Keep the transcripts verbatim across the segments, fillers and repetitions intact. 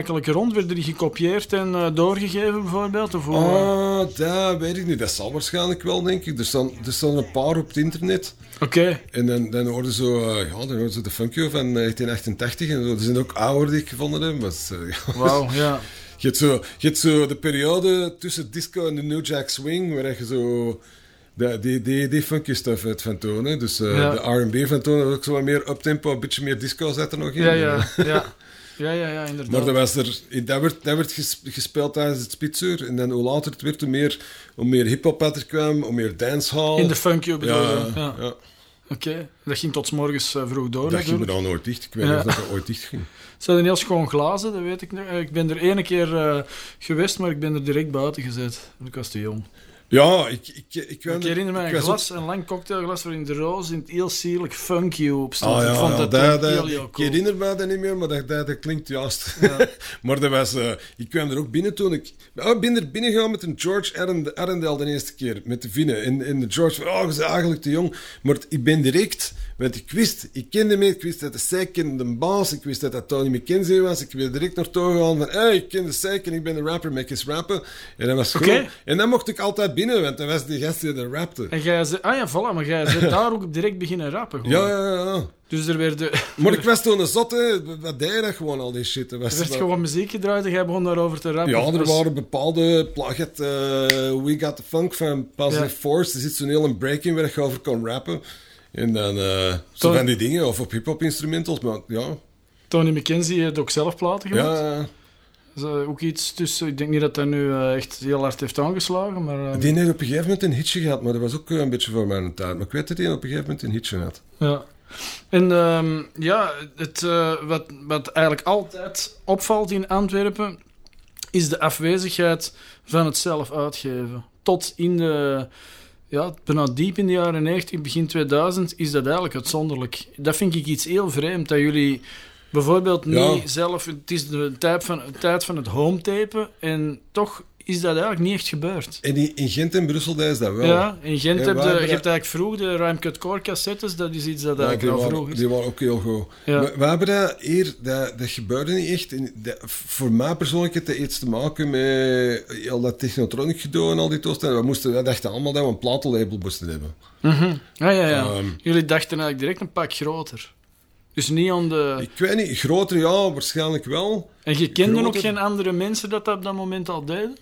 rond? Werden die gekopieerd en uh, doorgegeven bijvoorbeeld? Of hoe? Ah, dat weet ik niet. Dat zal waarschijnlijk wel, denk ik. Er staan, er staan een paar op het internet. Oké. Okay. En dan, dan hoorden ze, uh, ja, dan hoorden ze de Funkio van negentien achtentachtig en zo. Er zijn ook ouder die ik gevonden heb. Uh, ja. Wauw, ja. Je hebt, zo, je hebt zo de periode tussen disco en de New Jack Swing, waar je zo de, die, die, die funky stuff uit van tonen. Dus uh, ja. de R en B van tonen, ook zo wat meer uptempo, een beetje meer disco zat er nog in. Ja, ja, ja. Ja, ja, ja, inderdaad. Maar dat, was er, dat, werd, dat werd gespeeld tijdens het spitsuur. En dan hoe later het werd, hoe meer, hoe meer hip-hop er kwam, hoe meer dancehall. In de funkio bedoel je? Ja, ja. ja. Oké, okay. Dat ging tot 's morgens uh, vroeg door. Dat natuurlijk. ging me dan nooit dicht. Ik weet niet ja. of dat ooit dicht ging. Ze hadden heel schoon glazen, dat weet ik nog. Ik ben er ene keer uh, geweest, maar ik ben er direct buiten gezet. Ik was te jong. Ja, ik... Ik, ik, ik, ik herinner me een glas, ook... een lang cocktailglas waarin de roos in het heel sierlijk funky op stond. Ah, ja, ik vond ja, dat, dat, dat heel, heel cool. Ik herinner me dat niet meer, maar dat, dat, dat klinkt juist. Ja. Maar dat was... Uh, ik kwam er ook binnen toen ik... Oh, ik ben er binnen gegaan met een George Arundel de eerste keer, met de Vinnen. En, en de George van, oh, je bent eigenlijk te jong. Maar ik ben direct... Want ik wist, ik kende me, ik wist dat de Seik kende de baas, ik wist dat dat Tony McKenzie was. Ik ben direct naartoe gegaan van, hey, ik ken de Seik en ik ben de rapper, mag eens rappen. En dat was okay. goed. En dan mocht ik altijd binnen, want dan was die gast die er rapte. En jij zei, ah ja, voilà, maar jij bent daar ook direct beginnen rappen. Gewoon. Ja, ja, ja. Dus er werd... De... Maar ik was toen een zotte, wat deed je dat gewoon, al die shit? Er was werd dat... gewoon muziek gedraaid en jij begon daarover te rappen. Ja, er was... waren bepaalde plagen, uh, We Got The Funk van Positive ja. Force. Er zit zo'n hele break in waar je over kon rappen. En dan uh, zo van die dingen, of op hip-hop instrumentals, maar ja. Tony McKenzie heeft ook zelf platen gemaakt. Ja. Dus, uh, ook iets tussen. Ik denk niet dat dat nu uh, echt heel hard heeft aangeslagen, maar... Uh, die heeft op een gegeven moment een hitje gehad, maar dat was ook uh, een beetje voor mijn tijd. Maar ik weet dat hij op een gegeven moment een hitje had. Ja. En um, ja, het, uh, wat, wat eigenlijk altijd opvalt in Antwerpen, is de afwezigheid van het zelf uitgeven. Tot in de... Ja, bijna diep in de jaren negentig, begin tweeduizend, is dat eigenlijk uitzonderlijk. Dat vind ik iets heel vreemd, dat jullie bijvoorbeeld niet ja. zelf... Het is de tijd van, de tijd van het hometapen en toch is dat eigenlijk niet echt gebeurd. En in, in Gent en Brussel dat is dat wel. Ja, in Gent heb je, je hebt eigenlijk vroeg de Rhymecut Core cassettes, dat is iets dat ja, eigenlijk al vroeg is. Die waren ook heel goed. Ja. We, we hebben dat hier, dat, dat gebeurde niet echt. En dat, voor mij persoonlijk heeft dat iets te maken met al dat technotronic gedoe en al die toestanden. We, moesten, we dachten allemaal dat we een platenlabel moesten hebben. Mm-hmm. Ja, ja, ja. Um, Jullie dachten eigenlijk direct een pak groter. Dus niet aan de... Ik weet niet, groter ja, waarschijnlijk wel. En je kende groter... nog geen andere mensen dat dat op dat moment al deden?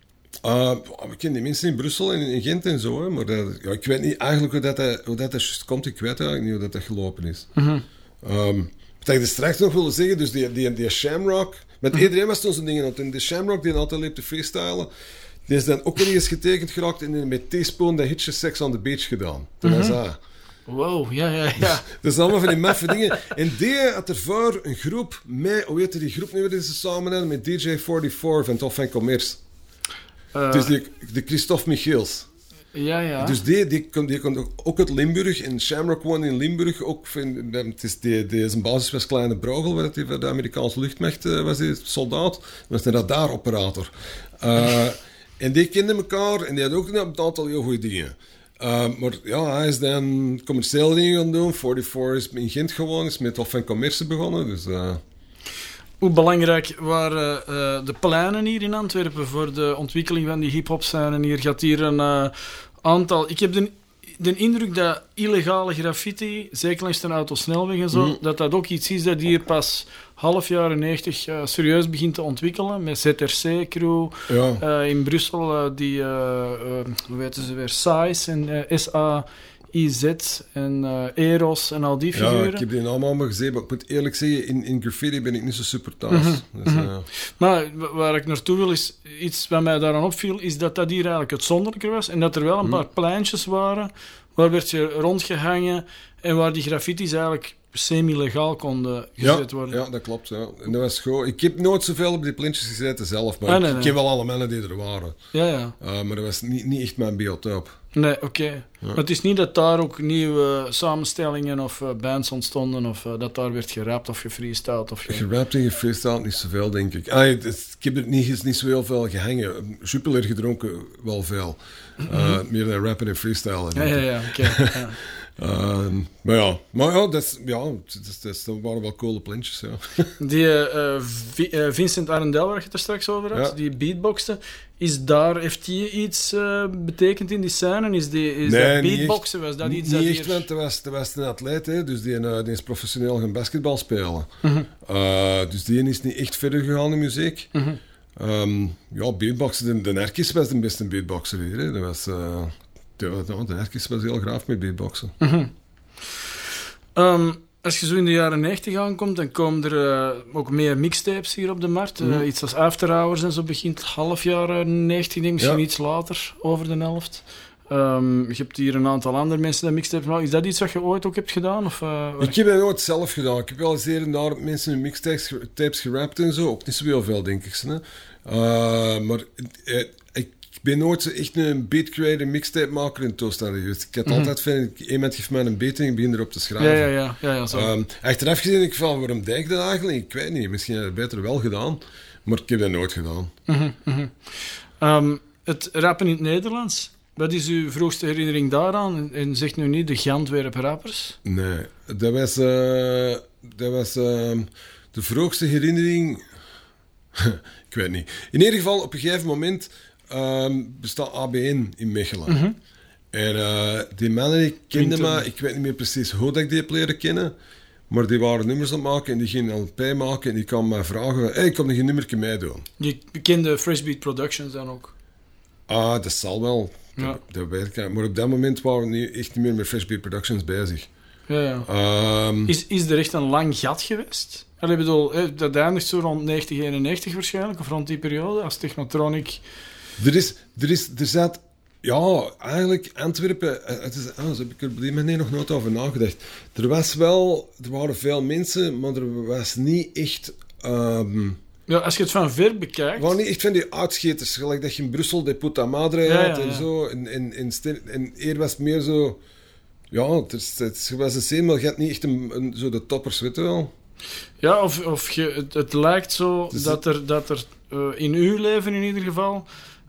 Uh, we kennen die mensen in Brussel en in Gent en zo, hè, maar dat, ja, ik weet niet eigenlijk hoe dat, dat, hoe dat, dat juist komt. Ik weet eigenlijk niet hoe dat, dat gelopen is. Mm-hmm. Um, wat ik er straks nog wilde zeggen, dus die, die, die Shamrock, met mm-hmm. iedereen was toen zo'n dingen. En de Shamrock die altijd liep te freestylen, die is dan ook ergens getekend geraakt en met Teaspoon dat hitje Sex on the Beach gedaan. Toen mm-hmm. was dat. Wow, ja, ja, ja. Dat is allemaal van die maffe dingen. En die had ervoor een groep mee, hoe heette die groep nu weer die ze samen hadden, met D J vierenveertig van Tof en Commerce. Uh, dus die, de Christophe Michiels. Ja, ja. Dus die, die, die, die komt ook, ook uit Limburg. En Shamrock woonde in Limburg. Ook in, het is die, die, zijn basis was Kleine Brogel, waar hij voor de Amerikaanse luchtmacht uh, was, die soldaat. Dat was een radaroperator. Uh, en die kenden elkaar en die had ook een aantal heel goede dingen. Uh, maar ja, hij is dan commerciële dingen gaan doen. vierenveertig is in Gent gewoon, is met Hof en Commerce begonnen. Dus... Uh, Hoe belangrijk waren uh, de pleinen hier in Antwerpen voor de ontwikkeling van die hip-hop scène? Hier gaat hier een uh, aantal. Ik heb de, de indruk dat illegale graffiti, zeker langs de autosnelweg en zo, mm. dat dat ook iets is dat hier pas half jaren negentig uh, serieus begint te ontwikkelen. Met Z R C-crew ja. uh, in Brussel, uh, die, uh, uh, hoe weten ze weer, Size en uh, S A I Z en uh, Eros en al die figuren. Ja, ik heb die naam allemaal gezien, maar ik moet eerlijk zeggen, in, in graffiti ben ik niet zo super thuis. Mm-hmm. Dus, uh... Maar waar ik naartoe wil, is iets wat mij daaraan opviel, is dat dat hier eigenlijk uitzonderlijker was en dat er wel een mm. paar pleintjes waren waar werd je rondgehangen en waar die graffitis eigenlijk semi-legaal konden gezet ja, worden. Ja, dat klopt. Ja. En dat was gewoon... Ik heb nooit zoveel op die plintjes gezeten zelf, maar ah, nee, ik nee. ken wel alle mannen die er waren. Ja, ja. Uh, maar dat was niet, niet echt mijn biotoop. Nee, oké. Okay. Ja. Maar het is niet dat daar ook nieuwe samenstellingen of uh, bands ontstonden of uh, dat daar werd gerapt of gefreestyled? Of ge... Gerapt en gefreestyled niet zoveel, denk ik. Ah, het, het, ik heb er niet, niet zo heel veel gehangen. Jupiler gedronken wel veel. Uh, mm-hmm. Meer dan rappen en freestylen. Ja, ja, ja. Okay, ja. Uh, maar ja, maar ja, dat, is, ja dat, dat, dat waren wel coole plantjes. Ja. Die uh, Vi- uh, Vincent Arendel, waar je het er straks over had, ja. die beatboxte, is daar, heeft die iets uh, betekend in die scène? Is, die, is nee, dat beatboxen? Was dat niet, iets niet dat echt, hier... want hij was, was een atleet, hè, dus die, uh, die is professioneel gaan basketbal spelen. Mm-hmm. Uh, dus die is niet echt verder gegaan in muziek. Mm-hmm. Um, ja, beatboxen, de, de Nerkis was de beste beatboxer hier. Hè. Dat was, uh, de, de Nerkis was heel graag met beatboxen. Mm-hmm. Um, als je zo in de jaren negentig aankomt, dan komen er uh, ook meer mixtapes hier op de markt. Mm-hmm. Uh, iets als After Hours en zo begint half jaren negentig, denk misschien ja. iets later, over de helft. Um, je hebt hier een aantal andere mensen die mixtapes maken. Is dat iets wat je ooit ook hebt gedaan? Of, uh, ik heb dat nooit zelf gedaan. Ik heb wel eens hier en daar mensen hun mixtapes tapes gerapt en zo. Ook niet zo heel veel, denk ik. Hè. Uh, maar uh, ik ben nooit echt een beat creator, mixtape maker in toestand geweest. Ik had mm-hmm. altijd van, iemand geeft mij een beat en ik begin erop te schrijven. Ja, ja, ja. ja, ja zo. Um, achteraf gezien denk ik van, waarom deed ik dat eigenlijk? Ik weet niet. Misschien had ik het beter wel gedaan. Maar ik heb dat nooit gedaan. Mm-hmm, mm-hmm. Um, het rappen in het Nederlands... Wat is uw vroegste herinnering daaraan? En zegt nu niet de Gantwerpen rappers? Nee, dat was, uh, dat was uh, de vroegste herinnering... ik weet niet. In ieder geval, op een gegeven moment um, bestaat A B N in Mechelen. Mm-hmm. En uh, die mannen die kenden me, ik weet niet meer precies hoe dat ik die heb leren kennen, maar die waren nummers aan het maken en die gingen een L P maken en die kwamen mij vragen, hey, kom nog een nummertje meedoen. Je kende Fresh Beat Productions dan ook? Ah, dat zal wel. Ja. Dat, dat weet ik. Maar op dat moment waren we niet, echt niet meer met Fresh Beat Productions bezig. Ja, ja. Um, is, is er echt een lang gat geweest? Allee, bedoel, dat eindigt zo rond negentig, eenennegentig waarschijnlijk, of rond die periode, als Technotronic... Er is... Er is... Er zat... Ja, eigenlijk Antwerpen... Het is, oh, zo heb ik er op die manier nog nooit over nagedacht. Er was wel... Er waren veel mensen, maar er was niet echt... Um, Ja, als je het van ver bekijkt... Waren niet echt van die uitscheters, gelijk dat je in Brussel de puta madre ja, had ja, en ja. zo. En, en, en, en eer was het meer zo... Ja, het, is, het was een scene, maar je had niet echt een, een, zo de toppers, weet je wel. Ja, of, of je, het, het lijkt zo dus dat er, dat er uh, in uw leven in ieder geval...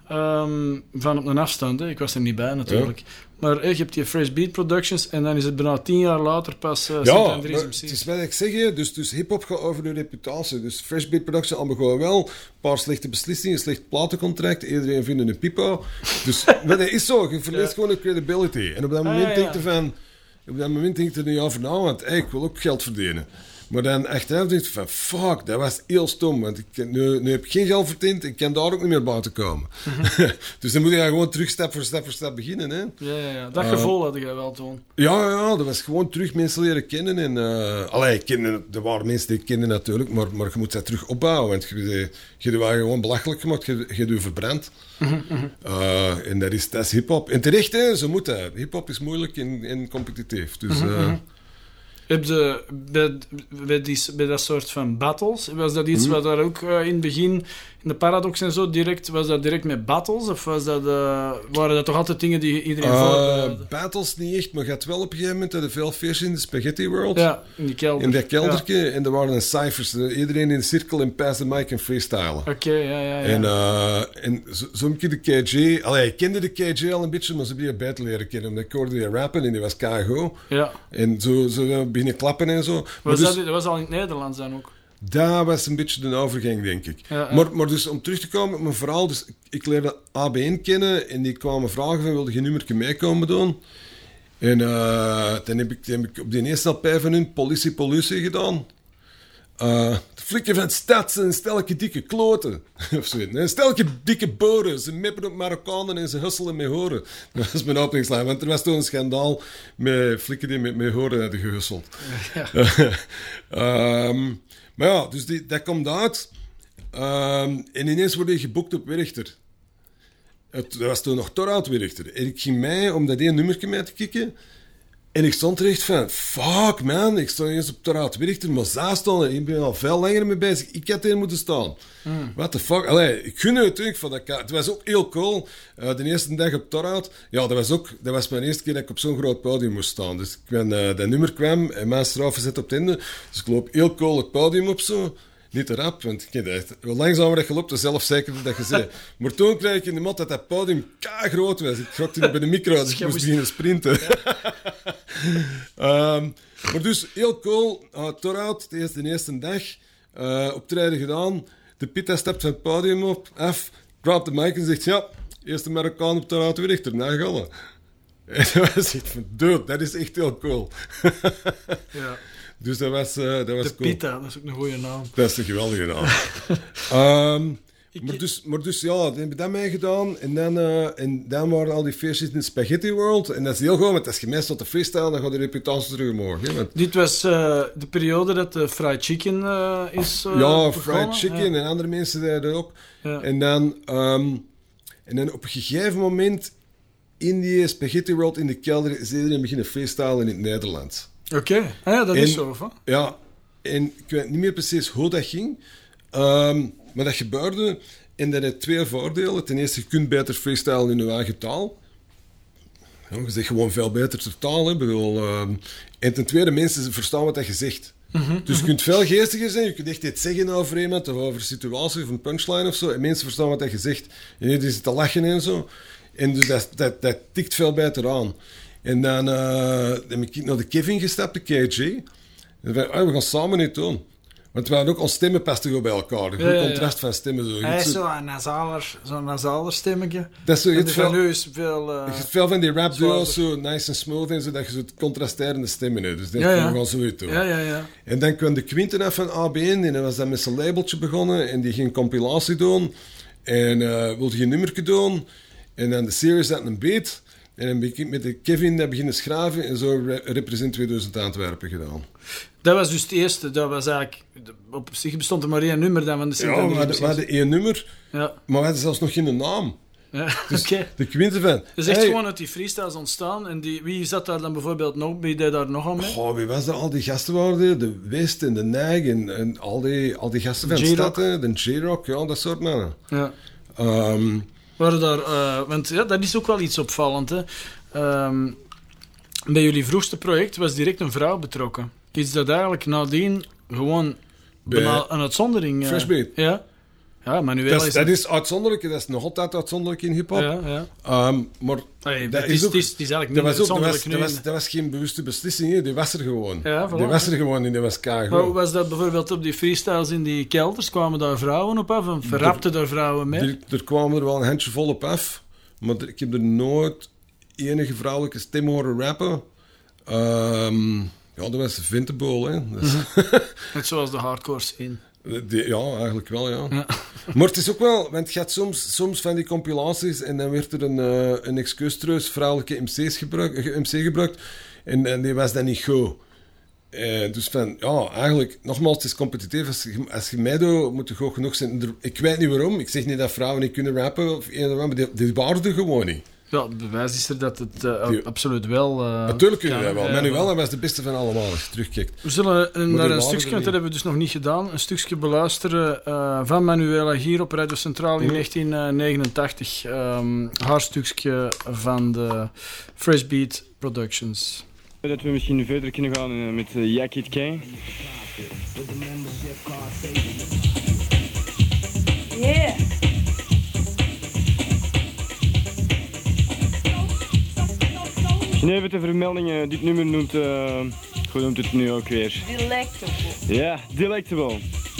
Um, van op een afstand, hè. Ik was er niet bij natuurlijk. Ja. Maar eh, je hebt die Fresh Beat Productions en dan is het bijna tien jaar later pas uh, ja, maar het is wat ik zeg, dus, dus hip-hop gaat over de reputatie. Dus Fresh Beat Productions allemaal gewoon wel. Een paar slechte beslissingen, een slecht platencontract. Iedereen vindt een pipo. Dus dat is zo, je verliest ja. gewoon de credibility. En op dat moment ah, ja, ja. denk je van... Op dat moment denk je er niet over na, want hey, ik wil ook geld verdienen. Maar dan achteraf denk je van, fuck, dat was heel stom. Want ik, nu, nu heb ik geen geld verdiend, ik kan daar ook niet meer buiten komen. Mm-hmm. Dus dan moet je gewoon terug stap voor stap voor stap beginnen. Hè. Ja, ja, ja. Dat gevoel uh, had jij wel toen. Ja, ja, dat was gewoon terug mensen leren kennen. En, uh, allee, kennen, er waren mensen die ik kende natuurlijk, maar, maar je moet dat terug opbouwen. Want je, je, je was gewoon belachelijk gemaakt, je, je hebt je verbrand. Mm-hmm. Uh, en dat is, dat is hip-hop. En terecht, hè, zo moet dat. Hip-hop is moeilijk en, en competitief. Dus... Uh, mm-hmm. Heb je bij, bij, die, bij dat soort van battles, was dat iets mm. wat daar ook uh, in het begin, in de Paradox en zo, direct, was dat direct met battles? Of was dat, uh, waren dat toch altijd dingen die iedereen uh, voorbereidde? Battles niet echt, maar je had wel op een gegeven moment de veel feestjes in de Spaghetti World. Ja, in die kelder. In dat keldertje. Ja. En er waren een cijfers. Iedereen in de cirkel en pass the mic en freestylen. Oké, okay, ja, ja, ja. En, uh, en zo, zo heb ik de K J... Allee, ik kende de K J al een beetje, maar ze hebben die beter leren kennen. Omdat ik hoorde die rappen en die was keigoed. Ja. En zo, zo beginnen klappen en zo. Was dus, dat, dat was al in het Nederlands dan ook? Dat was een beetje de overgang, denk ik. Ja, ja. Maar, maar dus om terug te komen op mijn verhaal, dus ik leerde A B N kennen en die kwamen vragen van, wilde je een nummertje meekomen doen? En uh, dan heb ik, dan heb ik op die eerste L P van hun Politie Politie gedaan. Uh, de flikken van het stad zijn een stelke dikke kloten. Of zo. Een stelke dikke boren. Ze meppen op Marokkanen en ze husselen met horen. Dat was mijn openingslijn. Want er was toen een schandaal met flikken die met, met horen hadden gehusseld. Ja. um, maar ja, dus die, dat komt uit. Um, en ineens word je geboekt op Werchter. Het, dat was toen nog Torhout Werchter. En ik ging mee om dat één nummertje mee te kicken. En ik stond er echt van, fuck man, ik stond eens op Torhout Werchter, maar zij stonden, ik ben al veel langer mee bezig. Ik had hier moeten staan. Mm. What the fuck? Allee, ik gun het natuurlijk van dat. Het was ook heel cool. Uh, de eerste dag op Torhout, ja, dat was ook, dat was mijn eerste keer dat ik op zo'n groot podium moest staan. Dus ik ben, uh, dat nummer kwam en mijn straf zet op het einde. Dus ik loop heel cool het podium op zo. niet te rap, want ik dacht, hoe langzamer dat je loopt, hoe zelfzekerder dat je zei. Maar toen kreeg ik in de mot dat dat podium kei-groot was. Ik gokte bij de micro, dus ik moest beginnen sprinten. Ja. um, maar dus, heel cool. Uh, Torhout, de eerste, de eerste dag, uh, optreden gedaan. De Pita stapt van het podium op, af, graapt de mic en zegt, ja, eerste Marokkaan op Torhout weer echt erna gallen. En dat was echt van, dude, dat is echt heel cool. Ja. Dus dat was, uh, dat was de cool. Pita, dat is ook een goede naam. Dat is een geweldige naam. um, Ik... Maar, dus, maar dus ja, dat heb ik dat mee gedaan. En dan, uh, en dan waren al die feestjes in de Spaghetti World. En dat is heel goed, want als je meest tot de freestyle, dan gaat de reputatie terug omhoog. Hè, want... Dit was uh, de periode dat de fried chicken uh, is uh, Ja, begonnen. fried chicken ja. En andere mensen deden dat ook. Ja. En, dan, um, en dan op een gegeven moment in die Spaghetti World in de kelder is iedereen beginnen freestylen in het Nederlands. Oké, okay. ah, ja, dat en, is zo. Hè? Ja, en ik weet niet meer precies hoe dat ging. Um, maar dat gebeurde en dat heeft twee voordelen. Ten eerste, je kunt beter freestylen in je eigen taal. Ja, je zegt gewoon veel beter ter taal. Hè. Bedoel, um, en ten tweede, mensen verstaan wat je zegt. Mm-hmm, dus je kunt veel geestiger zijn. Je kunt echt iets zeggen over iemand of over een situatie of een punchline of zo. En mensen verstaan wat je zegt. En je zit te lachen en zo. En dus dat, dat, dat tikt veel beter aan. En dan uh, heb ik naar de Kevin gestapt, de K J. En we, oh, we gaan samen niet doen. Want we hadden ook ons stemmen pasten goed bij elkaar. Een goed ja, ja, contrast ja. van stemmen. Zo. Hij is zo'n nasaler, zo'n nasaler stemmetje. Dat is zo, je veel, nu is veel... Uh, je hebt veel van die rap duo's, zo nice en smooth en zo, dat je zo contrasterende stemmen hebt. Dus dat ja, ja. we gaan zoiets doen. Ja, ja, ja. En dan kwam de Quinten af van A B N en dan was dat met zijn labeltje begonnen en die ging een compilatie doen. En uh, wilde je een nummertje doen. En dan de series had een beat. En dan ben ik met de Kevin dat beginnen schrijven en zo re- Represent tweeduizend Antwerpen gedaan. Dat was dus het eerste. Dat was eigenlijk... Op zich bestond er maar één nummer dan van de Sint-André. Ja, we hadden, we hadden één nummer, ja. Maar we hadden zelfs nog geen naam. Ja, dus okay. de Quinten van... Dus echt hey, gewoon uit die freestyles ontstaan. En die, wie zat daar dan bijvoorbeeld nog? Wie deed daar nog aan mee? Goh, wie was dat? Al die gasten waren de West en de Nag en, en al, die, al die gasten van de stad. De J-Rock, ja, dat soort mannen. Ja. Um, Waren daar, uh, want ja, dat is ook wel iets opvallend. Hè. Um, bij jullie vroegste project was direct een vrouw betrokken. Is dat eigenlijk nadien gewoon bijna een uitzondering? Uh, Freshbeat. Ja. Ja, Manuela dat is... is... Dat is uitzonderlijk, dat is nog altijd uitzonderlijk in hiphop. Ja, ja. Um, maar... Hey, dat is, is, ook, is, is eigenlijk niet dat uitzonderlijk dat was, dat, was, dat was geen bewuste beslissing, hè. Die was er gewoon. Ja, voilà. Die was er gewoon en die was keigoed. Maar was dat bijvoorbeeld op die freestyles in die kelders? Kwamen daar vrouwen op af? En verrapten daar vrouwen mee? Er, er kwamen er wel een handjevol op af. Maar er, ik heb er nooit enige vrouwelijke stem horen rappen. Um, ja, dat was Vintable, hè. Dus net zoals de hardcore scene. Die, ja, eigenlijk wel, ja. ja. Maar het is ook wel... Want je had soms, soms van die compilaties en dan werd er een, uh, een excuustreus vrouwelijke M C's gebruikt, M C gebruikt. En, en die was dan niet goed. Uh, dus van, ja, eigenlijk... Nogmaals, het is competitief. Als je, als je meedoet, moet je goed genoeg zijn. Ik weet niet waarom. Ik zeg niet dat vrouwen niet kunnen rappen, of een of ander, maar die, die waren er gewoon niet. Ja, het bewijs is er dat het uh, die, absoluut wel... Uh, natuurlijk kunnen wij wel. Ja, Manuela was de beste van allemaal, als je terugkijkt. We zullen uh, naar een stukje, dat hebben we dus nog niet gedaan, een stukje beluisteren uh, van Manuela hier op Radio Centraal in mm. negentien negenentachtig. Um, haar stukje van de Fresh Beat Productions. Dat we misschien verder kunnen gaan uh, met uh, Yakit Kane. Yeah. Even de vermeldingen, dit nummer noemt, uh, hoe noemt het nu ook weer? Delectable. Ja, yeah, Delectable.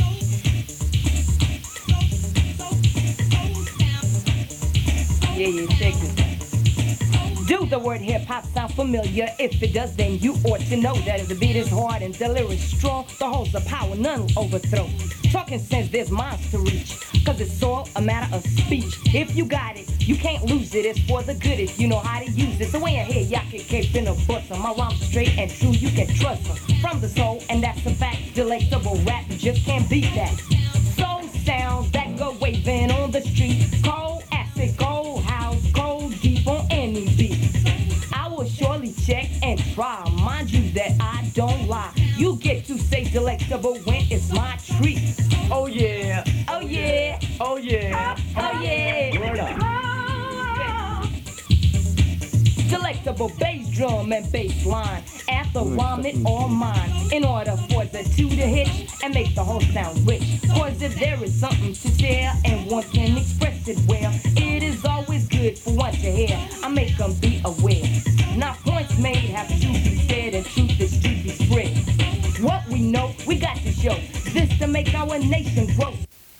Yeah, yeah, check it. Do the word hip-hop sound familiar? If it does, then you ought to know that if the beat is hard and the lyrics strong, the holds of power none will overthrow. Talking sense, there's minds to reach, cause it's all a matter of speech. If you got it, you can't lose it. It's for the good if you know how to use it. So when you hear Yakit Cape in a bus, my rhymes straight and true, you can trust them. From the soul, and that's a fact. Delectable rap, you just can't beat that. Soul sounds that go waving on the street. Cold acid, cold house, cold deep on any beat. I will surely check and try. Mind you that I don't lie. You get to say delectable when it's my treat. Oh yeah, oh yeah, oh yeah, oh yeah. Word up. Delectable bass drum and bass line. After the one it all mine. In order for the two to hitch and make the whole sound rich. Cause if there is something to share and one can express it well, it is always good for one to hear. I make them be aware. Now points made have to be said and truth is to be spread. What we know, we got to show. This to make our nation grow.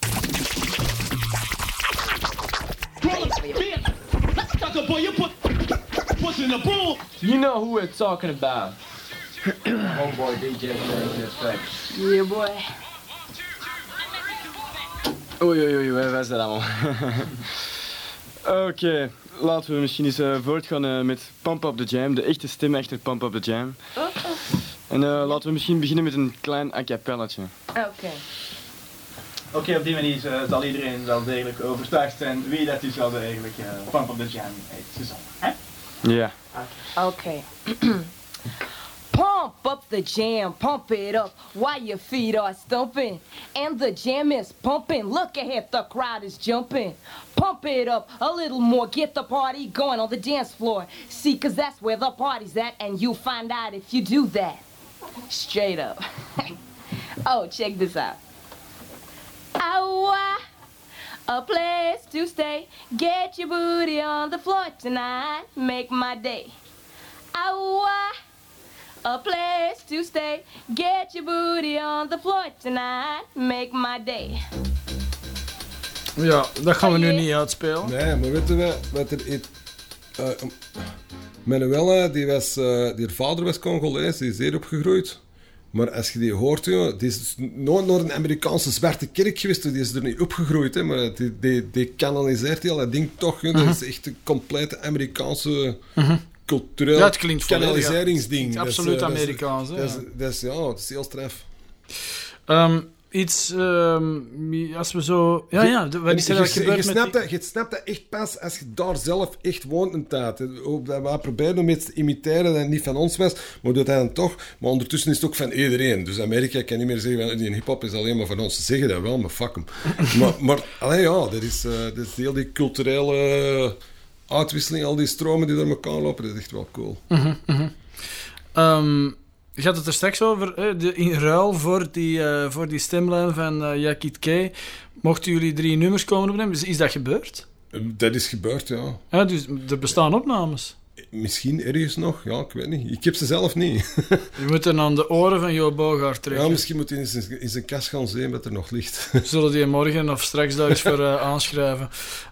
You know who we're talking about. Homeboy D J Effect. Yeah, boy. Oei, oei, oei, waar is dat allemaal? Oké, okay, laten we misschien eens uh, voortgaan uh, met Pump Up The Jam, de echte stem achter Pump Up The Jam. En uh, laten we misschien beginnen met een klein a cappelletje. Oké. Okay. Oké, okay, op die manier uh, zal iedereen wel degelijk overtuigd zijn wie dat is wel eigenlijk uh, Pump Up The Jam heeft gezongen. Hè? Ja. Okay. Pump up the jam, pump it up while your feet are stumping. And the jam is pumping. Look ahead, the crowd is jumping. Pump it up a little more, get the party going on the dance floor. See, cause that's where the party's at, and you'll find out if you do that. Straight up. Oh, check this out. Ow, a place to stay. Get your booty on the floor tonight. Make my day. Ow, a place to stay. Get your booty on the floor tonight. Make my day. Ja, dat gaan we nu niet uitspelen. Nee, maar weten we wat er... Uh, Manuela, die, was, uh, die haar vader was Congolees, die is hier opgegroeid. Maar als je die hoort, joh, die is nooit naar een Amerikaanse zwarte kerk geweest, die is er niet opgegroeid, hè, maar die, die, die kanaliseert heel dat ding toch. Joh, uh-huh. Dat is echt een complete Amerikaanse uh-huh. cultureel ja, het klinkt kanaliseringsding. Het absoluut dat is, Amerikaans. Dat is, hè, dat, is, dat is, ja, dat is heel straf. Um, iets, um, als we zo... Ja, ja, wat is er je, gebeurd je, snapt met... dat, je snapt dat echt pas als je daar zelf echt woont een tijd. We proberen om iets te imiteren dat niet van ons was, maar doet hij dan toch. Maar ondertussen is het ook van iedereen. Dus Amerika kan niet meer zeggen, van, die hip-hop is alleen maar van ons. Ze zeggen dat wel, maar fuck hem. maar, maar allee, ja, dat is, uh, dat is heel die culturele uitwisseling, al die stromen die door elkaar lopen, dat is echt wel cool. Uh-huh, uh-huh. Um, je had het er straks over, hè, de, in ruil voor die, uh, voor die stemlijn van uh, Yakit K. Mochten jullie drie nummers komen opnemen? Is, is dat gebeurd? Dat is gebeurd, ja. Ja, dus er bestaan opnames? Misschien ergens nog, ja, ik weet niet. Ik heb ze zelf niet. Je moet dan aan de oren van Jo Bogaert trekken. Ja, misschien moet hij in zijn, in zijn kast gaan zien wat er nog ligt. We zullen die morgen of straks daar eens voor uh, aanschrijven.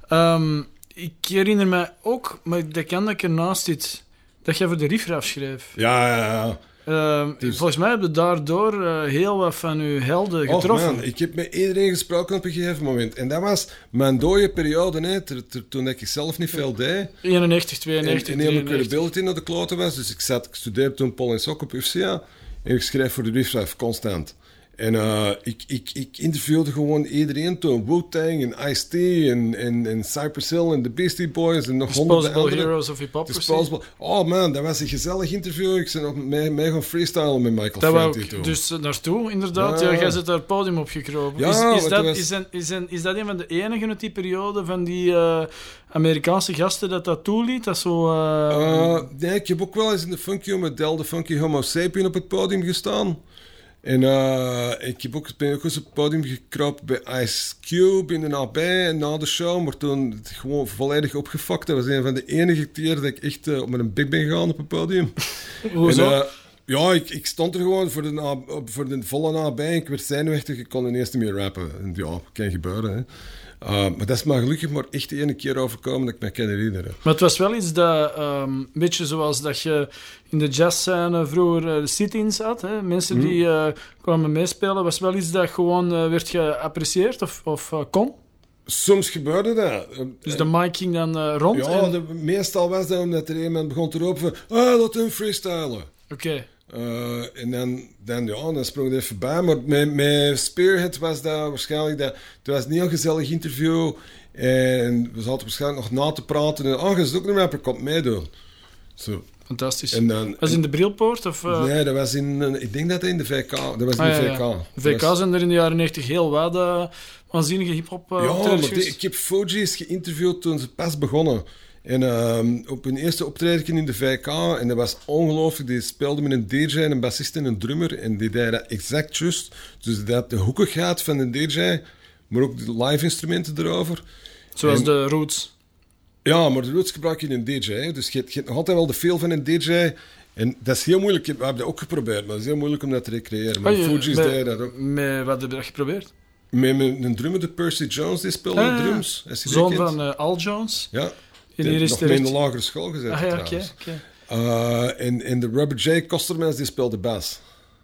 Um, ik herinner mij ook, maar dat kan dat ik ernaast zit, dat jij voor de riffraff schreef. Ja, ja, ja. Uh, dus... Volgens mij heb je daardoor uh, heel wat van uw helden getroffen. Oh man, ik heb met iedereen gesproken op een gegeven moment. En dat was mijn dode periode, hè, ter, ter, toen ik zelf niet veel deed. eenennegentig, tweeënnegentig, en, en heel mijn credibility naar de kloten was. Dus ik, zat, ik studeerde toen Paul en Sok op U C A. En ik schreef voor de Riffraff constant. En uh, ik, ik, ik interviewde gewoon iedereen toen. Wu-Tang en Ice-T en, en, en Cypress Hill en de Beastie Boys en nog honderden andere. Heroes of Hypocrisy. Disposable. Oh man, dat was een gezellig interview. Ik ben nog mee, mee gaan freestylen met Michael dat Franti wou toen. Dus uh, naartoe, inderdaad. Ja. Ja, jij zit daar het podium opgekropen. Ja, is, is, dat, was... is, een, is, een, is dat een van de enigen uit die periode van die uh, Amerikaanse gasten dat dat toeliet? Dat zo... Uh... Uh, nee, ik heb ook wel eens in de Funky met Del de Funky Homo Sapien op het podium gestaan. En uh, ik heb ook, ben ook eens op het podium gekropen bij Ice Cube in de nabij en na de show, maar toen het gewoon volledig opgefakt. Dat was een van de enige keren dat ik echt uh, met een bek ben gegaan op het podium. Hoezo? En, uh, ja, ik, ik stond er gewoon voor de, na, voor de volle nabij. Ik werd zenuwachtig, ik kon ineens niet meer rappen. En ja, kan gebeuren, hè. Uh, maar dat is maar gelukkig maar echt de ene keer overkomen dat ik me kan herinneren. Maar het was wel iets dat, um, een beetje zoals dat je in de jazzscène vroeger uh, sit-ins had. Hè? Mensen mm. die uh, kwamen meespelen, was wel iets dat gewoon uh, werd geapprecieerd of, of uh, kon. Soms gebeurde dat. Dus de mic ging dan uh, rond? Ja, en... de, meestal was dat omdat er iemand begon te roepen van ah, laat hem freestylen. Oké. Okay. Uh, en dan, dan, ja, dan sprong het even bij. Maar met, met Spearhead was dat waarschijnlijk... Dat, het was een heel gezellig interview. En we zaten waarschijnlijk nog na te praten. En oh, je zit ook niet meer op, komt meedoen. Zo. Fantastisch. En dan, was het in de Brilpoort? Of, uh... Nee, dat was in... Ik denk dat het in de V K... Dat was in ah, de ja, V K. Ja. De V K was... zijn er in de jaren negentig heel wat uh, waanzinnige hiphop uh, ja, maar die, ik heb Fugees geïnterviewd toen ze pas begonnen. En um, op hun eerste optreden in de V K, en dat was ongelooflijk, die speelde met een D J, een bassist en een drummer, en die deed dat exact juist. Dus dat had de hoekigheid van een D J, maar ook de live-instrumenten erover. Zoals en, de Roots. Ja, maar de Roots gebruik je in een D J, hè. Dus je, je hebt nog altijd wel de feel van een D J. En dat is heel moeilijk, we hebben dat ook geprobeerd, maar het is heel moeilijk om dat te recreëren. Maar oh, je, Fugees met, deden dat ook. Met wat heb je dat geprobeerd? Met, met een drummer, de Percy Jones, die speelde ah, drums. Ja. Zoon van uh, Al Jones. Ja, die die is nog terecht... mee in de lagere school gezet ah, ja, trouwens. Okay, okay. Uh, en, en de Rubber J. Kostermans, die speelde bas.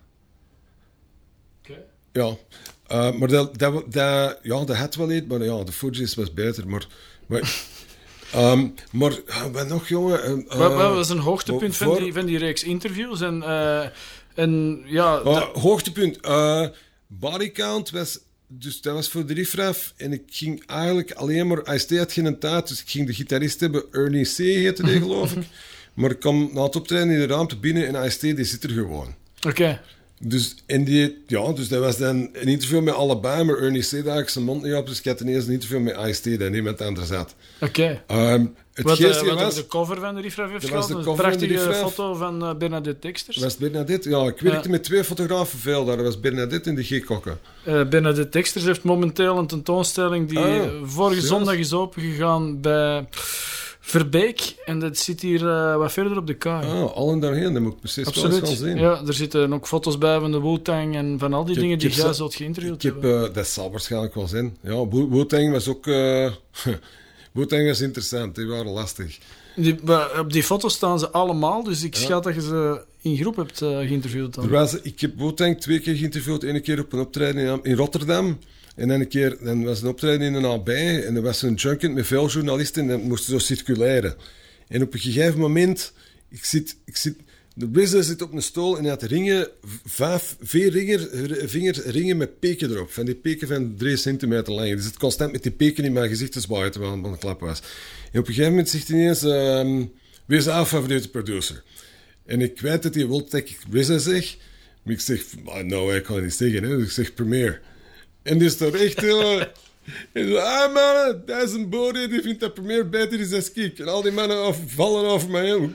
Okay. Ja, uh, maar dat, dat, dat, ja, dat had wel iets, maar ja, de Fugees was beter. Maar, maar, um, maar wat nog, jongen? Uh, wat, wat was een hoogtepunt voor, van, die, van die reeks interviews? En, uh, en ja... Uh, de... Hoogtepunt. Uh, body count was... Dus dat was voor de riffraff. En ik ging eigenlijk alleen maar... Ice-T had geen tijd, dus ik ging de gitarist hebben. Ernie C. heette die, geloof ik. Maar ik kwam na het optreden in de ruimte binnen en Ice-T die zit er gewoon. Oké. Okay. Dus, en die, ja, dus dat was dan een interview met allebei, maar Ernie C. daar ik zijn mond niet op, dus ik had ineens een interview met Ice-T dat niemand anders had. Oké. Okay. Um, het wat geestige uh, wat was... de cover van de Riffraff heeft gehad? Een prachtige foto van uh, Bernadette Dexters. Was Bernadette? Ja, ik werkte ja. met twee fotografen veel daar. Dat was Bernadette en de G-kokken. Uh, Bernadette Dexters heeft momenteel een tentoonstelling die ah, vorige serieus? zondag is opengegaan bij Verbeek. En dat zit hier uh, wat verder op de kaai. Ah, allen daarheen. Dat moet ik precies Absoluut. wel eens gaan zien. Ja, er zitten ook foto's bij van de Wu-Tang en van al die ik, dingen die jij zult geïnterviewd ik hebben. Heb, uh, dat zal waarschijnlijk wel zijn. Ja, Wu-Tang was ook... Uh, Wu-Tang was interessant. Die waren lastig. Die, op die foto's staan ze allemaal, dus ik ja. schat dat je ze in groep hebt uh, geïnterviewd. Dan. Er was, ik heb Wu-Tang twee keer geïnterviewd. Eén keer op een optreden in, in Rotterdam. En dan een keer dan was een optreden in een A B. En er was een junket met veel journalisten en dat moesten zo circuleren. En op een gegeven moment... Ik zit... Ik zit de R Z A zit op een stoel en hij had ringen, vijf, vier ringer, vingers, ringen met peken erop. Van die peken van drie centimeter lang. Die zit constant met die peken in mijn gezicht te zwaaien terwijl het een klap was. En op een gegeven moment zegt hij ineens... Um, wie is jouw favoriete producer? En ik weet dat hij wil dat ik R Z A zeg. Maar ik zeg... Nou, ik kan het niet zeggen. Hè? Dus ik zeg Premier. En die is toch echt heel... En zo, ah mannen, dat is een bode, die vindt dat Premier beter is dan ik. En al die mannen af, vallen over mij heen.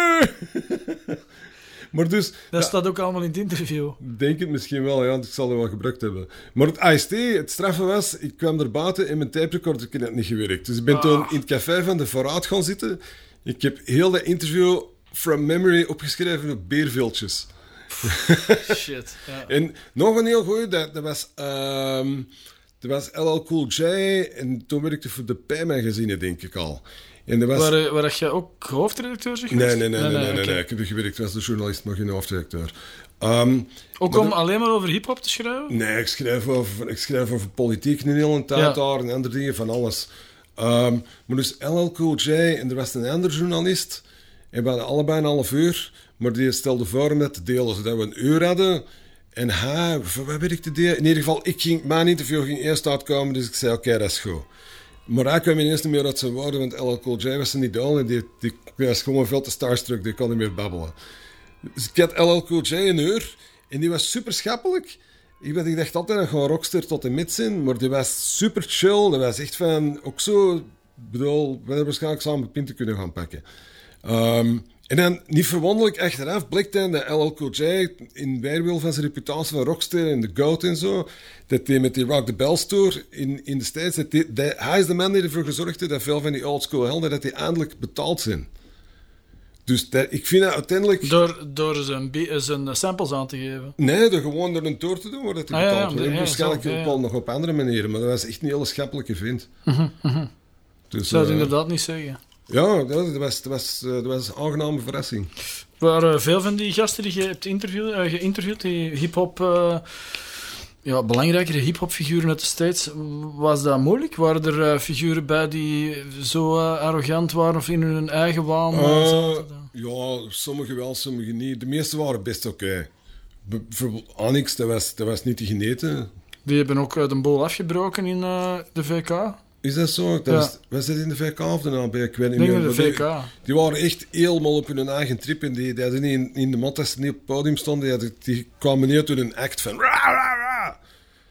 Maar dus... Dat ja, staat ook allemaal in het interview. Denk het misschien wel, ja, ik zal er wel gebruikt hebben. Maar het Ice-T, het straffe was, ik kwam er buiten en mijn tape recorder had niet gewerkt. Dus ik ben ah. toen in het café van de Vooruit gaan zitten. Ik heb heel dat interview from memory opgeschreven op beerviltjes. Shit. Ja. En nog een heel goeie, dat, dat was... Um, Dat was L L Cool J en toen werkte ik voor de P-magazine, denk ik al. En dat was... Waar, waar jij ook hoofdredacteur zeg? Nee, nee, nee, nee, nee, nee, nee, nee. Ik heb er gewerkt, ik was de journalist, maar geen hoofdredacteur. Um, ook om de... alleen maar over hip-hop te schrijven? Nee, ik schrijf over, ik schrijf over politiek een hele tijd ja. daar en andere dingen, van alles. Um, maar dus L L Cool J en er was een andere journalist. En we hadden allebei een half uur, maar die stelde voor om dat te delen, zodat we een uur hadden. En hij, voor wat werkte die? In ieder geval, ik ging, mijn interview ging eerst uitkomen, dus ik zei, oké, okay, dat is goed. Maar hij kwam ineens niet meer uit zijn woorden, want L L Cool J was er niet down en die, die, die was gewoon veel te starstruck, die kon niet meer babbelen. Dus ik had L L Cool J een uur en die was super schappelijk. Ik, ik dacht altijd nog gewoon rockster tot de mid zijn, maar die was super chill. Dat was echt van, ook zo, ik bedoel, we hebben waarschijnlijk samen pinten kunnen gaan pakken. Um, En dan, niet verwonderlijk, achteraf blijkt dan dat L L Cool J in weerwil van zijn reputatie van rockster en de GOAT en zo, dat hij met die Rock the Bells tour in, in de States, dat die, dat, hij is de man die ervoor gezorgd heeft dat veel van die oldschool helden, dat die eindelijk betaald zijn. Dus dat, ik vind dat uiteindelijk... Door, door zijn, zijn samples aan te geven? Nee, door gewoon door een tour te doen waar dat hij ah, betaald ja, wordt. Ja, waarschijnlijk ja, ja. wel nog op andere manieren, maar dat was echt een hele schappelijke vriend. Mm-hmm, mm-hmm. Dus, ik zou het uh, inderdaad niet zeggen. Ja, dat was, dat, was, dat was een aangename verrassing. Waren veel van die gasten die je hebt interviewd, uh, geïnterviewd, die hip-hop, uh, ja, belangrijkere hip-hop figuren uit de States, was dat moeilijk? Waren er uh, figuren bij die zo uh, arrogant waren of in hun eigen waan? Uh, ja, sommige wel, sommige niet. De meeste waren best oké. Okay. Bijvoorbeeld Onyx, dat was, dat was niet te geneten. Die hebben ook uh, de boel afgebroken in uh, de V K. Is dat zo? Dat ja. was, was dat in de V K of de A B? Ik weet niet meer. De V K. Die, die waren echt helemaal op hun eigen trip. En die, die hadden niet in, in de mat, als ze niet op het podium stonden, die, hadden, die kwamen niet uit hun act van... Rah, rah, rah.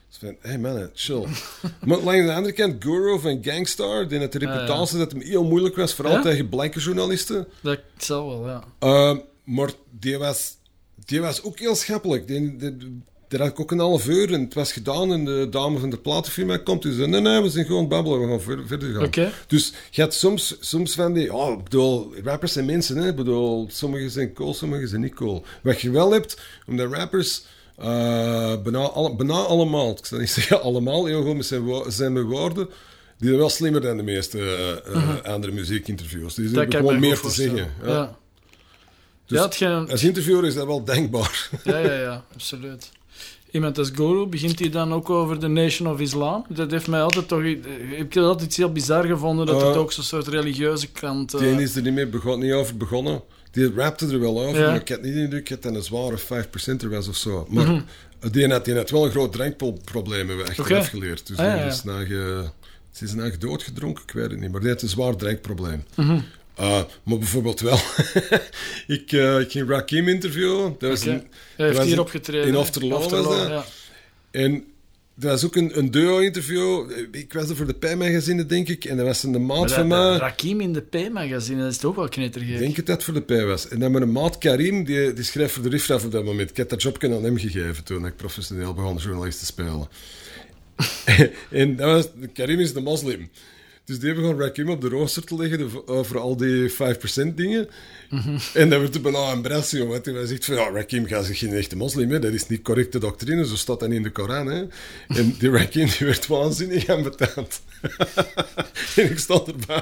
Dus van, hey man, chill. Maar langs de andere kant, Guru van Gangstar, die had de reputatie ja, ja. dat hem heel moeilijk was, vooral Ja? tegen blanke journalisten. Dat zal wel, ja. Uh, maar die was, die was ook heel schappelijk. Die, die, die, daar had ik ook een half uur en het was gedaan en de dame van de platenfirma komt en zei, nee, nee, we zijn gewoon babbelen, we gaan ver, verder gaan. Okay. Dus je hebt soms, soms van die, oh, ik bedoel, rappers zijn mensen, hè. Ik bedoel, sommigen zijn cool, sommigen zijn niet cool. Wat je wel hebt, omdat rappers, uh, bijna, alle, bijna allemaal, ik zal niet zeggen allemaal, heel goed met zijn, wo- zijn mijn woorden, die zijn wel slimmer dan de meeste uh, uh, uh-huh. andere muziekinterviews. Die hebben gewoon meer te zeggen. Ja. Ja. Dus ja, hetgeen... als interviewer is dat wel denkbaar. Ja, ja, ja, absoluut. Iemand als Guru, begint hij dan ook over de Nation of Islam? Dat heeft mij altijd toch... Ik heb het altijd heel bizar gevonden dat uh, het ook zo'n soort religieuze kant... Uh... Die is er niet, mee begon, niet over begonnen. Die rapte er wel over, ja. Maar ik had niet de indruk dat het een zware vijf procent er was of zo. Maar mm-hmm. die, had, die had wel een groot drankprobleem, hebben we achteraf okay. geleerd. Dus ah, die ja, ja. is na ge, ze is na doodgedronken, ik weet het niet. Maar die had een zwaar drankprobleem. Mm-hmm. Uh, maar bijvoorbeeld wel, ik, uh, ik ging Rakim interviewen. Dat was okay. een, Hij heeft was hier een, opgetreden. In Afterloo was dat. Ja. En dat was ook een, een duo-interview. Ik was er voor de P-magazine, denk ik. En dat was een maat maar van mij. Rakim in de P-magazine, dat is toch wel knettergek. Ik denk dat dat voor de P was. En dan met een maat, Karim, die, die schreef voor de Riffraff op dat moment. Ik had dat jobje aan hem gegeven toen ik professioneel begon journalist te spelen. En dat was, Karim is de moslim. Dus die begon Rakim op de rooster te leggen over al die vijf procent dingen. Mm-hmm. En dat werd er bijna een brassie om. Hij zegt van, ja, Rakim gaat zich geen echte moslim, hè. Dat is niet correcte doctrine, zo staat dat in de Koran. Hè. En die Rakim die werd waanzinnig aan betaald. En ik stond erbij.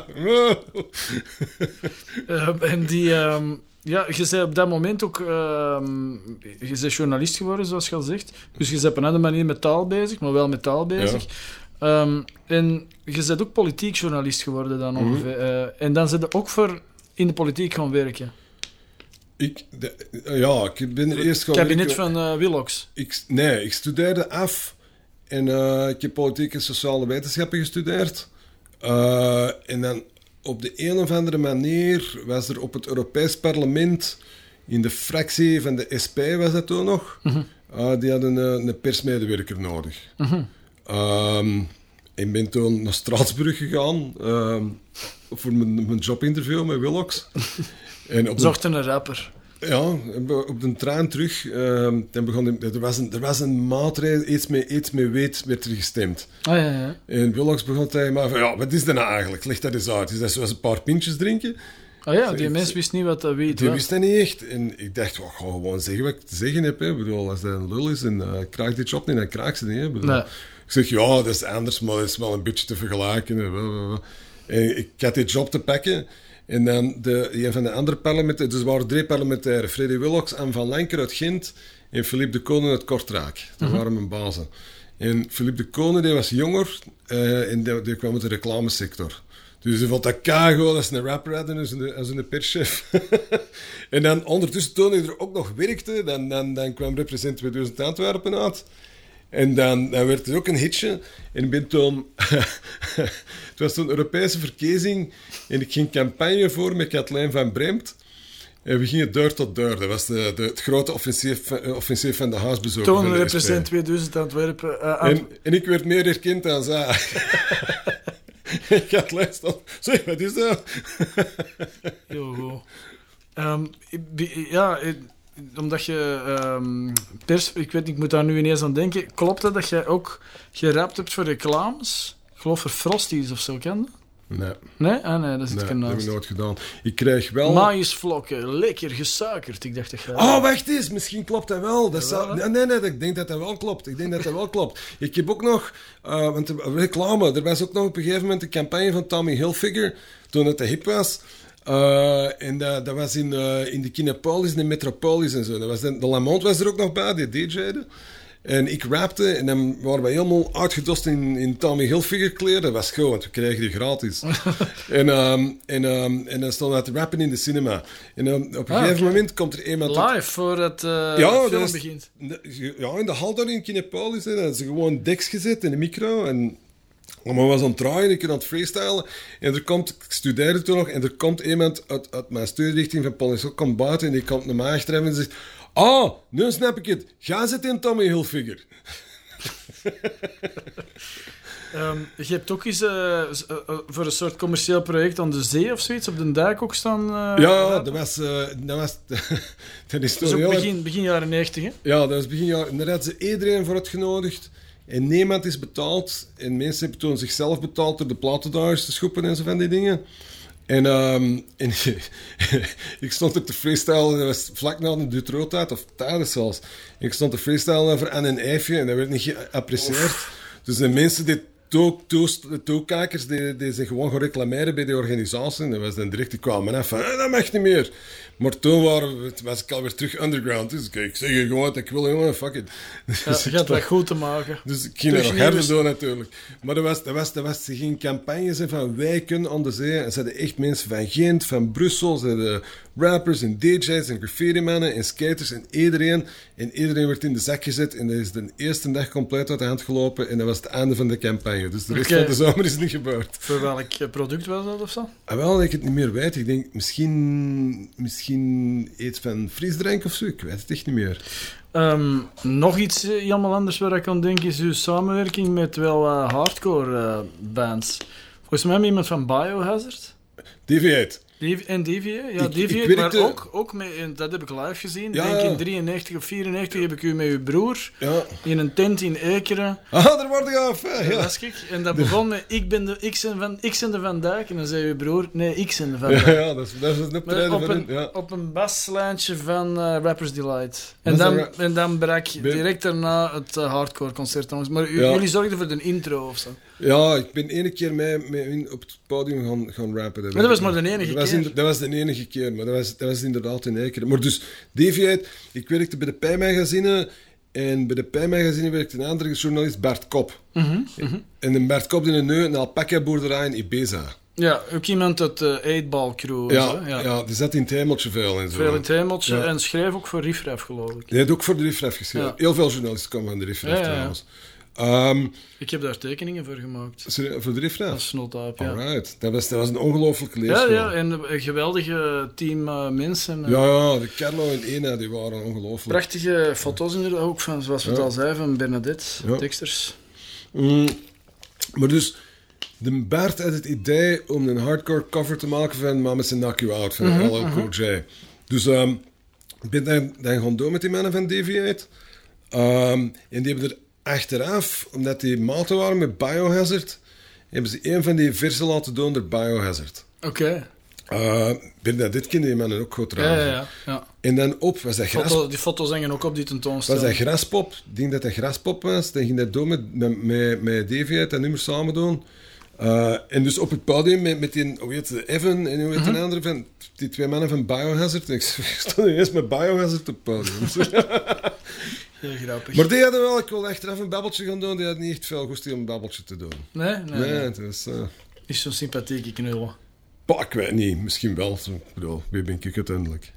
uh, en die... Um... Ja, je bent op dat moment ook uh, je bent journalist geworden, zoals je al zegt. Dus je bent op een andere manier met taal bezig, maar wel met taal bezig. Ja. Um, en je bent ook politiek journalist geworden dan ongeveer. Mm-hmm. Uh, en dan zit je ook voor in de politiek gaan werken. Ik, de, ja, ik ben er eerst gaan werken... Het kabinet van uh, Willox. Ik, nee, ik studeerde af en uh, ik heb politiek en sociale wetenschappen gestudeerd. Uh, en dan... Op de een of andere manier was er op het Europees Parlement, in de fractie van de S P was dat toen nog, mm-hmm. uh, die hadden een, een persmedewerker nodig. Mm-hmm. Um, ik ben toen naar Straatsburg gegaan um, voor mijn, mijn jobinterview met Willox. En op Zochten een rapper. Ja, op de trein terug, uh, dan begon, er, was een, er was een maatregel, iets met, iets met weet werd er gestemd. Oh, ja, ja. En Willox begon tegen mij van, ja, wat is dat nou eigenlijk? Leg dat eens uit. Is dat zoals een paar pintjes drinken? Oh ja, die mens wist niet wat dat weet. Die wist dat niet echt. En ik dacht, oh, ik ga gewoon zeggen wat ik te zeggen heb. Hè. Ik bedoel, als dat een lul is en uh, krijg die job niet, dan krijg ze niet. Hè. Bedoel, nee. Ik zeg, ja, dat is anders, maar dat is wel een beetje te vergelijken. En ik had die job te pakken. En dan de, een van de andere parlementen, dus er waren drie parlementairen. Freddy Willox, Anne van Lanker uit Gent en Philippe de Koning uit Kortrijk. Dat uh-huh. waren mijn bazen. En Philippe de Koning die was jonger uh, en die, die kwam uit de reclamesector. Dus hij vond dat keigoed als een rapper hadden als een, als een perschef. En dan ondertussen, toen ik er ook nog werkte, dan, dan, dan kwam Represent tweeduizend Antwerpen uit. En dan, dan werd het ook een hitje. En ik ben toen... het was toen een Europese verkiezing. En ik ging campagne voor met Kathleen van Bremt. En we gingen deur tot deur. Dat was de, de, het grote offensief, offensief van de huisbezoeker. Toen Represent tweeduizend Antwerpen. Uh, Ant- en, en ik werd meer herkend dan zij. Kathleen stond... Zeg, wat is dat? Yo, um, ja... Omdat je um, pers... Ik weet niet, ik moet daar nu ineens aan denken. Klopt het dat jij ook gerapt hebt voor reclames? Ik geloof voor Frosties of zo, ken je? Nee. Nee? Ah, nee, dat is nee, het dat heb ik nooit gedaan. Ik krijg wel... Maïsvlokken, lekker gesuikerd. Ik dacht dat jij... Oh, wacht eens. Misschien klopt dat wel. Dat zou... Nee, nee, nee. Ik denk dat dat wel klopt. Ik denk dat dat wel klopt. Ik heb ook nog... Uh, want de reclame... Er was ook nog op een gegeven moment een campagne van Tommy Hilfiger. Toen het te hip was... Uh, en dat, dat was in, uh, in de Kinepolis, in de Metropolis en zo. Dat was de, de Lamont was er ook nog bij, die D J'de. En ik rapte en dan waren we helemaal uitgedost in, in Tommy Hilfiger kleren. Dat was goed, want we kregen die gratis. en, um, en, um, en dan stonden we te rappen in de cinema. En um, op een ah, gegeven okay. moment komt er iemand... Live, tot... voor het uh, ja, film is, begint. Ja, in de hal daar in Kinepolis. Hè, dan hadden ze gewoon deks gezet en een micro en... Maar we was aan het draaien, ik aan het freestylen. En er komt, ik studeerde toen nog, en er komt iemand uit, uit mijn studierichting van Polisok, komt buiten en die komt naar mij achterin en zegt... Ah, nu snap ik het. Ga zitten in Tommy Hilfiger. Um, je hebt ook eens uh, uh, voor een soort commercieel project aan de zee of zoiets, op de dijk ook staan. Uh, ja, dat was... Uh, dat was dat is dat is ook begin, begin jaren negentig, hè? Ja, dat was begin jaren... En daar hadden ze iedereen voor uitgenodigd. En niemand is betaald. En mensen hebben toen zichzelf betaald door de platendragers te schoppen en zo van die dingen. En, um, en ik stond op de freestyle, dat was vlak na de Dutroux-tijd, of tijdens zelfs. En ik stond te freestyle over Anne en Eifje en dat werd niet geapprecieerd. Dus de mensen die toekijkers die, die zich gewoon gaan reclameren bij die organisatie. En dat was dan direct, die kwamen af van, ah, dat mag niet meer. Maar toen waren, was ik alweer terug underground. Dus ik zeg je gewoon wat ik wil, jongen, fuck it. Ja, dus je gaat dat goed te maken. Dus ik ging er nog harder doen natuurlijk. Maar dat was, dat was, dat was geen campagnes van wij kunnen aan de zee. En ze hadden echt mensen van Gent, van Brussel. Ze hadden rappers en D J's en graffiti-mannen en skaters en iedereen. En iedereen werd in de zak gezet. En dat is de eerste dag compleet uit de hand gelopen. En dat was het einde van de campagne. Dus de rest okay. van de zomer is niet gebeurd. Voor welk product was dat of zo? Ah, wel, dat ik het niet meer weet. Ik denk misschien, misschien iets van frisdrank of zo. Ik weet het echt niet meer. Um, nog iets uh, helemaal anders waar ik aan denk is uw samenwerking met wel uh, hardcore uh, bands. Volgens mij met iemand van Biohazard. Deviate. En Deviate, ja, Deviate, maar de... ook, ook met, dat heb ik live gezien. Ja, denk in drieënnegentig of vierennegentig heb ik u met uw broer ja. in een tent in Ekeren. Ah, daar word ik af. Ja. Ja, dat ik. En dat begon met ik ben de X en van, X en de Van Dijk. En dan zei uw broer, nee, X en de Van Dijk. Ja, ja, dat is, dat is een optreden op van een, ja. op een baslijntje van uh, Rappers Delight. En dan, er... en dan brak direct daarna het uh, hardcore concert. Maar u, ja. jullie zorgden voor de intro of zo? Ja, ik ben ene keer mee, mee op het podium gaan, gaan rappen. Dat, maar dat was maar de enige dat keer. Was in, dat was de enige keer, maar dat was, dat was inderdaad in één keer. Maar dus, Deviate, ik werkte bij de Pijmagazine en bij de Pijmagazine werkte een andere journalist, Bart Kop. Mm-hmm, mm-hmm. En een Bart Kop in een neu, een alpaca-boerderij in Ibiza. Ja, ook iemand uit de Eightball crew. Ja, zo, ja. ja, die zat in het hemeltje veel en zo. Veel in het hemeltje ja. en schreef ook voor Riff Raff, geloof ik. Die heeft ook voor de Riff Raff geschreven. Ja. Heel veel journalisten komen van de Riff Raff ja, ja, trouwens. Ja. Um, ik heb daar tekeningen voor gemaakt. Voor de Riff Raff? Als snotaap, ja. Alright. Dat was, dat was een ongelooflijke leerschool. Ja, ja, en een geweldige team uh, mensen. Uh, ja, ja, de Carlo en Ena, die waren ongelooflijk. Prachtige foto's inderdaad ook, van, zoals we ja. het al zeiden, van Bernadette, ja. teksters. Mm, maar dus, de Bart had het idee om een hardcore cover te maken van Mama's and Knock You Out, van mm-hmm, L L Cool J. Mm-hmm. Dus um, ik ben dan, dan gaan doen met die mannen van Deviate. Um, en die hebben er achteraf, omdat die maten waren met Biohazard, hebben ze een van die versen laten doen door Biohazard. Oké. Okay. Uh, Bernadette kende die mannen ook goed trouwens. Ja, ja, ja. En dan op, was dat Foto, gras... Die foto's hangen ook op die tentoonstelling. Was dat Graspop? Ik denk dat dat Graspop was. Dan ging dat doen met, met, met, met Deviate, dat nummer samen doen. Uh, en dus op het podium met, met die, hoe heet het, Evan en hoe heet mm-hmm. een andere van, die twee mannen van Biohazard. Ik stond eerst met Biohazard op het podium. Heel grappig. Maar die hadden wel, ik wilde achteraf een babbeltje gaan doen, die hadden niet echt veel goesting om een babbeltje te doen. Nee? Nee, nee, nee. Het was... Uh... Is zo'n sympathieke knul. Bah, ik weet niet, misschien wel. Ik bedoel, wie ben ik uiteindelijk?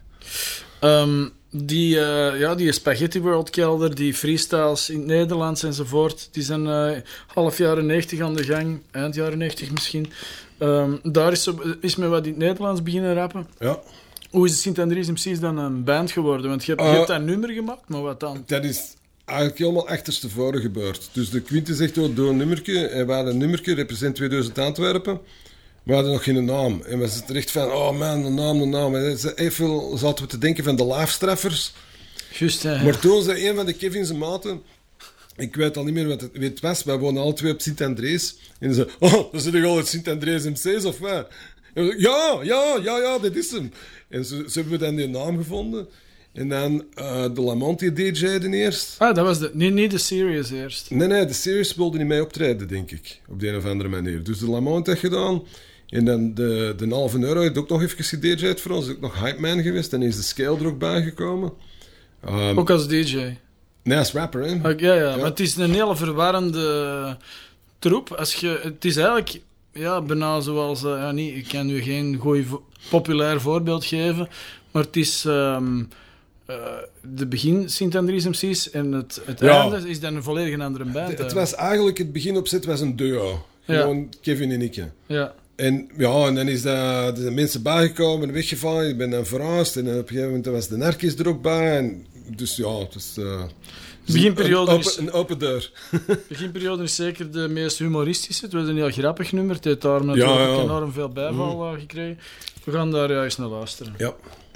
Um, die, uh, ja, die Spaghetti World kelder, die freestyles in het Nederlands enzovoort, die zijn uh, half jaren negentig aan de gang, eind jaren negentig misschien. Um, daar is, zo, is men wat in het Nederlands beginnen rappen. Ja. Hoe is de Sint-Andries M C's dan een band geworden? Want je hebt, uh, je hebt dat nummer gemaakt, maar wat dan? Dat is eigenlijk helemaal achterstevoren gebeurd. Dus de Quinte zegt, oh, doe een nummertje. En we hadden een nummertje, represent tweeduizend Antwerpen. We hadden nog geen naam. En we zitten echt van, oh man, de naam, de naam. En even zaten we te denken van de Laafstraffers. Juist, ja. Maar toen zei een van de Kevin's maten, ik weet al niet meer wat het, wie het was, wij wonen alle twee op Sint-Andries. En ze zei, oh, dan zit ik al het Sint-Andries M C's of wat? Ja, ja, ja, ja, dat is hem. En zo, zo hebben we dan die naam gevonden. En dan uh, de Lamonti D J de eerst. Ah, dat was de, niet, niet de Serious eerst. Nee, nee, de Serious wilde niet mee optreden, denk ik. Op de een of andere manier. Dus de Lamonti heeft gedaan. En dan de, de halve euro heeft ook nog even gedj'd voor ons. Is ook nog Hype Man geweest. Dan is de Scale er ook bijgekomen. Um, ook als D J? Nee, als rapper, hè. Okay, ja, ja, ja, maar het is een hele verwarrende troep. Als je, het is eigenlijk... Ja, bijna zoals... Uh, ja, niet, ik kan u geen goed vo- populair voorbeeld geven, maar het is... Um, uh, de begin Sint-Andries M C's en het, het ja. einde is dan een volledig een andere band. Het, het was eigenlijk... Het begin op zit was een duo. Gewoon ja. Kevin en ik. Ja. En ja, en dan is dat, de mensen bijgekomen en weggevallen. Ik ben dan verhuisd en op een gegeven moment was de Narkis er ook bij. En dus ja, het is... Uh, De beginperiode, een, is, open, een open deur. de beginperiode is zeker de meest humoristische. Het was een heel grappig nummer. Het heeft daar natuurlijk Ja, ja. enorm veel bijval uh, gekregen. We gaan daar uh, eens naar luisteren. Ja.